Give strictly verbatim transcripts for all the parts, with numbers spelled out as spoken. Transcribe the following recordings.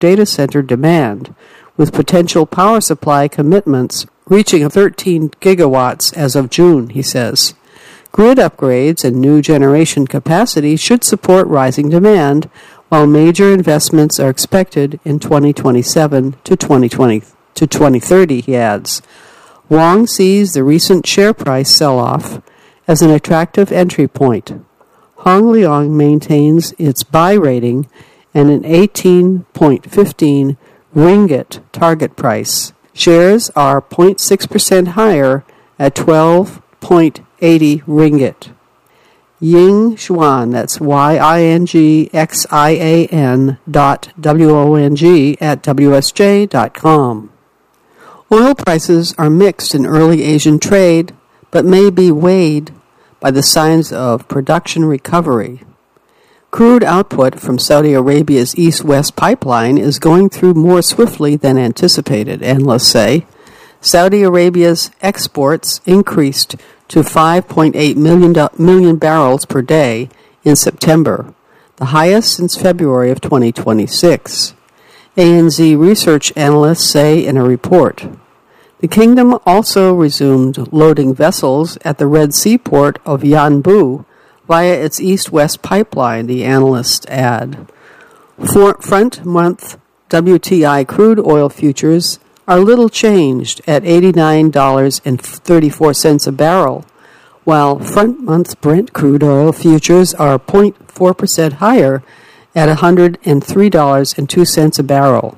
data center demand, with potential power supply commitments reaching thirteen gigawatts as of June, he says. Grid upgrades and new generation capacity should support rising demand, while major investments are expected in twenty twenty-seven to twenty twenty to twenty thirty, he adds. Wang sees the recent share price sell-off as an attractive entry point. Hong Leong maintains its buy rating and an eighteen point one five ringgit target price. Shares are zero point six percent higher at twelve point eight zero ringgit. Ying Xuan, that's Y I N G X I A N dot W O N G at W S J dot com. Oil prices are mixed in early Asian trade, but may be weighed by the signs of production recovery. Crude output from Saudi Arabia's East-West pipeline is going through more swiftly than anticipated, analysts say. Saudi Arabia's exports increased to five point eight million, million barrels per day in September, the highest since February of twenty twenty-six. A N Z research analysts say in a report. The kingdom also resumed loading vessels at the Red Sea port of Yanbu via its east-west pipeline, the analysts add. For front-month W T I crude oil futures are little changed at eighty-nine dollars and thirty-four cents a barrel, while front-month Brent crude oil futures are zero point four percent higher at one hundred three dollars and two cents a barrel.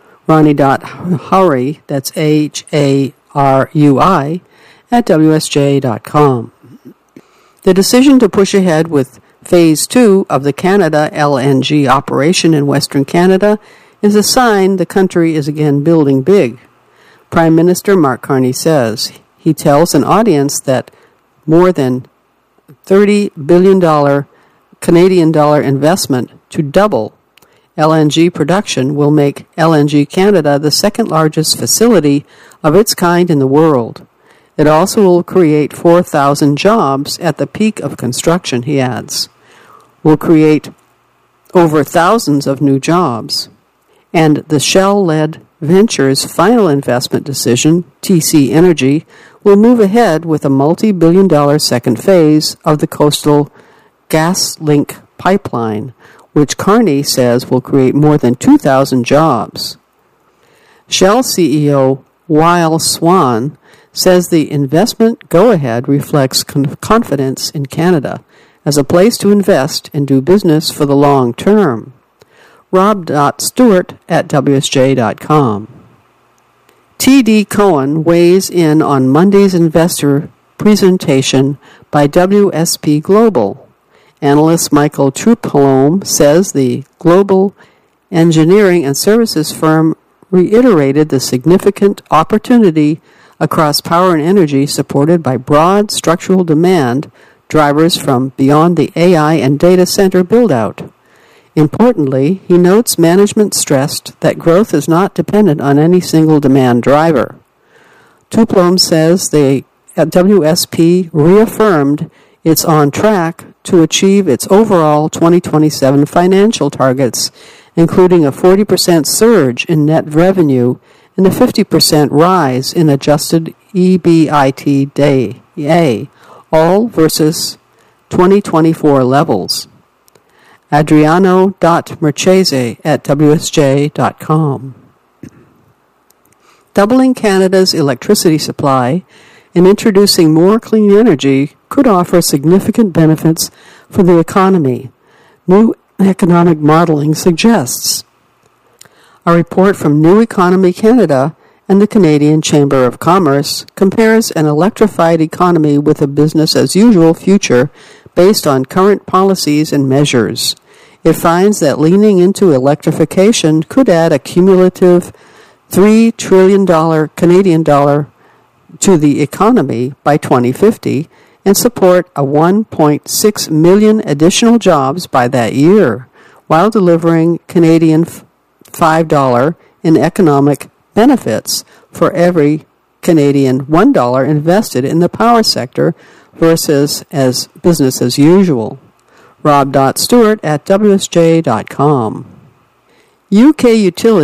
Rani.Hari, that's H A R U I, at W S J dot com. The decision to push ahead with Phase two of the Canada L N G operation in Western Canada is a sign the country is again building big. Prime Minister Mark Carney says. He tells an audience that more than thirty billion dollars Canadian dollar investment to double L N G production will make L N G Canada the second largest facility of its kind in the world. It also will create four thousand jobs at the peak of construction, he adds. Will create over thousands of new jobs. And the Shell-led Ventures final investment decision, T C Energy, will move ahead with a multi-billion dollar second phase of the Coastal GasLink pipeline, which Carney says will create more than two thousand jobs. Shell C E O Wael Swan says the investment go-ahead reflects con- confidence in Canada as a place to invest and do business for the long term. Rob.Stewart at W S J dot com. T D Cohen weighs in on Monday's investor presentation by W S P Global. Analyst Michael Trupholm says the global engineering and services firm reiterated the significant opportunity across power and energy supported by broad structural demand drivers from beyond the A I and data center build-out. Importantly, he notes management stressed that growth is not dependent on any single demand driver. Trupholm says the W S P reaffirmed it's on track to achieve its overall twenty twenty-seven financial targets, including a forty percent surge in net revenue and a fifty percent rise in adjusted EBITDA, all versus twenty twenty-four levels. Adriano.Merchese at W S J dot com. Doubling Canada's electricity supply and introducing more clean energy could offer significant benefits for the economy, new economic modeling suggests. A report from New Economy Canada and the Canadian Chamber of Commerce compares an electrified economy with a business-as-usual future based on current policies and measures. It finds that leaning into electrification could add a cumulative three trillion dollars Canadian dollar to the economy by twenty fifty and support a one point six million additional jobs by that year, while delivering Canadian five dollars in economic benefits for every Canadian one dollar invested in the power sector versus as business as usual. Rob.Stewart at W S J dot com. U K utilities